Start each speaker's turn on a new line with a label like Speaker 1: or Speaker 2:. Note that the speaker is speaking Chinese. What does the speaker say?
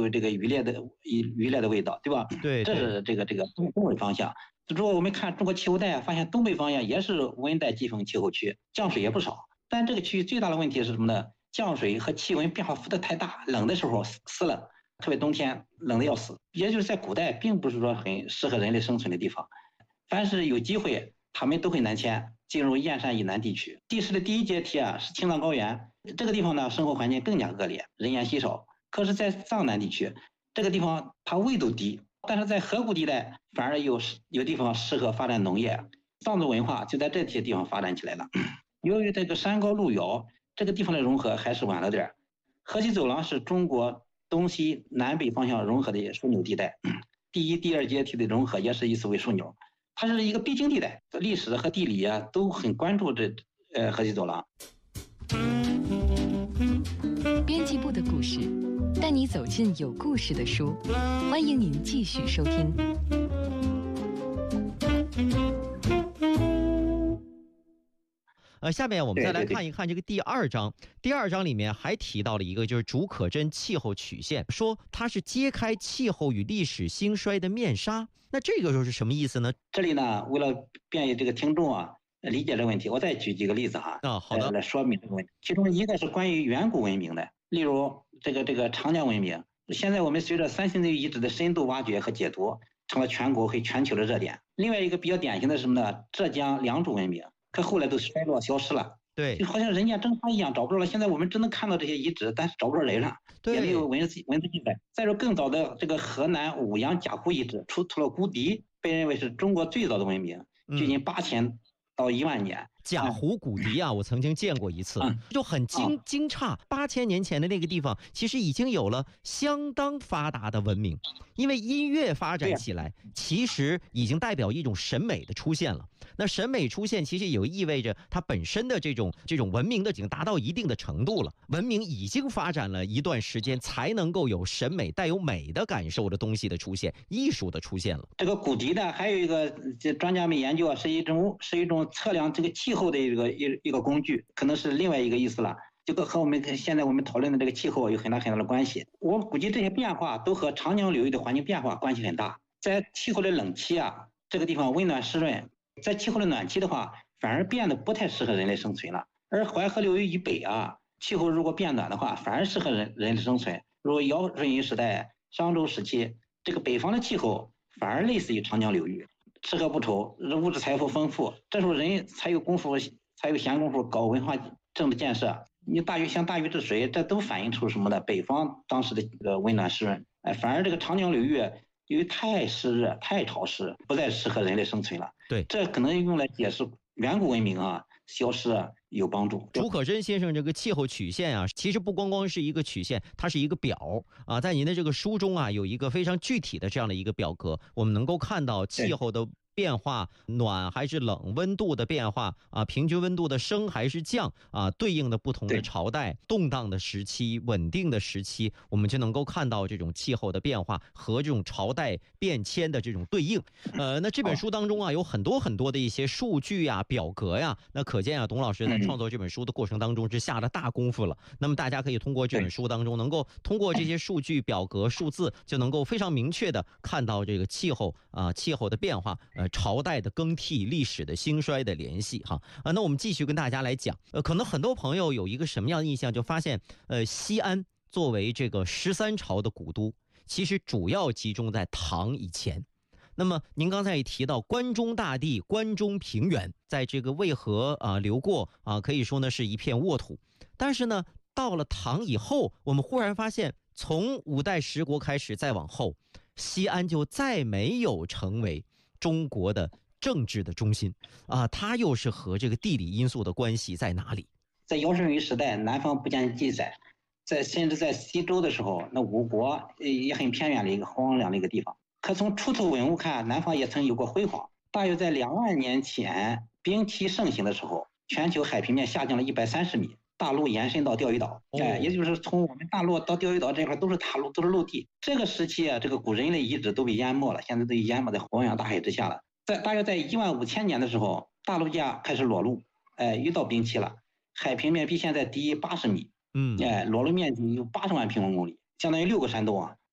Speaker 1: 有这个渔猎的味道，对吧？
Speaker 2: 对，
Speaker 1: 这是这个东北方向。如果我们看中国气候带，发现东北方向也是温带季风气候区，降水也不少。但这个区域最大的问题是什么呢？降水和气温变化幅度太大，冷的时候死冷，特别冬天冷的要死。也就是在古代并不是说很适合人类生存的地方。凡是有机会，他们都会南迁进入燕山以南地区。地势的第一阶梯是青藏高原，这个地方呢生活环境更加恶劣，人烟稀少。可是，在藏南地区，这个地方它纬度低，但是在河谷地带反而有地方适合发展农业，藏族文化就在这些地方发展起来了。由于这个山高路遥，这个地方的融合还是晚了点。河西走廊是中国东西南北方向融合的枢纽地带，第一、第二阶梯的融合也是以此为枢纽，它是一个必经地带，历史和地理都很关注这河西走廊。
Speaker 3: 编辑部的故事，带你走进有故事的书，欢迎您继续收听。
Speaker 2: 下面我们再来看一看这个第二章。第二章里面还提到了一个，就是竺可桢气候曲线，说它是揭开气候与历史兴衰的面纱。那这个时候是什么意思呢？
Speaker 1: 这里呢，为了便于这个听众理解这个问题，我再举几个例子
Speaker 2: 好的，
Speaker 1: 来说明这个问题。其中一个是关于远古文明的，例如这个长江文明。现在我们随着三星堆遗址的深度挖掘和解读，成了全国和全球的热点。另外一个比较典型的是什么呢？浙江良渚文明。可后来都衰落消失了，
Speaker 2: 对，
Speaker 1: 就好像人家蒸发一样，找不着了。现在我们只能看到这些遗址，但是找不着人了，也没有文字记载。再说更早的这个河南舞阳贾湖遗址出土了骨笛，被认为是中国最早的文明，距今8000到1万年。
Speaker 2: 贾湖骨笛我曾经见过一次，就很惊诧，8000年前的那个地方其实已经有了相当发达的文明，因为音乐发展起来，其实已经代表一种审美的出现了。那审美出现，其实也意味着它本身的这种文明的已经达到一定的程度了，文明已经发展了一段时间，才能够有审美带有美的感受的东西的出现，艺术的出现了。
Speaker 1: 这个骨笛呢，还有一个专家们研究是一种测量这个气候的一个工具，可能是另外一个意思了。这个和现在我们讨论的这个气候有很大的关系。我估计这些变化都和长江流域的环境变化关系很大。在气候的冷期这个地方温暖湿润，在气候的暖期的话，反而变得不太适合人类生存了。而淮河流域以北气候如果变暖的话，反而适合人类生存。如尧舜禹时代、商周时期，这个北方的气候反而类似于长江流域，吃喝不愁，物质财富丰富，这时候人才有功夫，才有闲工夫搞文化政治建设。你像大禹治水，这都反映出什么呢？北方当时的这个温暖湿润，反而这个长江流域由于太湿热、太潮湿，不再适合人类生存了。
Speaker 2: 对，
Speaker 1: 这可能用来解释远古文明消失有帮助。
Speaker 2: 竺可桢先生这个气候曲线其实不光光是一个曲线，它是一个表在您的这个书中有一个非常具体的这样的一个表格，我们能够看到气候的变化，暖还是冷，温度的变化平均温度的升还是降对应的不同的朝代，动荡的时期、稳定的时期，我们就能够看到这种气候的变化和这种朝代变迁的这种对应。那这本书当中有很多很多的一些数据表格那可见董老师在创作这本书的过程当中是下了大功夫了。那么大家可以通过这本书当中，能够通过这些数据、表格、数字，就能够非常明确的看到这个气候的变化，朝代的更替、历史的兴衰的联系那我们继续跟大家来讲。可能很多朋友有一个什么样的印象，就发现西安作为这个13朝的古都，其实主要集中在唐以前。那么您刚才也提到关中大地、关中平原，在这个渭河流过可以说呢是一片沃土。但是呢，到了唐以后，我们忽然发现，从五代十国开始再往后，西安就再没有成为中国的政治的中心它又是和这个地理因素的关系在哪里？
Speaker 1: 在尧舜禹时代，南方不见记载，甚至在西周的时候，那吴国也很偏远的一个荒凉的一个地方。可从出土文物看，南方也曾有过辉煌。大约在2万年前冰期盛行的时候，全球海平面下降了130米，大陆延伸到钓鱼岛，也就是从我们大陆到钓鱼岛这块都是大陆，都是陆地。这个时期这个古人类遗址都被淹没了，现在都淹没在汪洋大海之下了。大约在15000年的时候，大陆架开始裸露，遇到冰期了，海平面比现在低80米，裸露面积有80万平方公里，相当于6个山东